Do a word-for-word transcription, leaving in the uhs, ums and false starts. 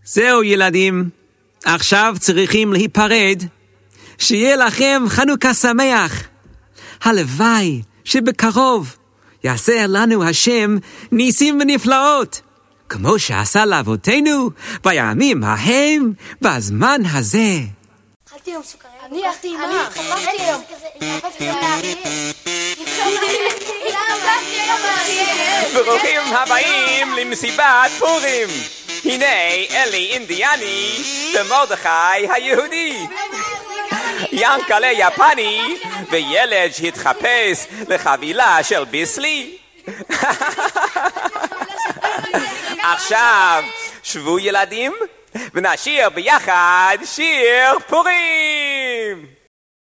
זהו ילדים, עכשיו צריכים להיפרד. שיהיה לכם חנוכה שמח. הלוואי שבקרוב יעשה לנו השם ניסים ונפלאות, כמו שעשה לאבותינו בימים ההם בזמן הזה. אכלתי היום סוכריה. אני אכלתי עם מה? חפשתי היום. ברוכים הבאים למסיבת פורים. הנה אלי אינדיאני ומרדכי היהודי, ינקלה יפני וילד שהתחפש לחבילה של ביסלי. עכשיו שבו ילדים ונשיר ביחד שיר פורים.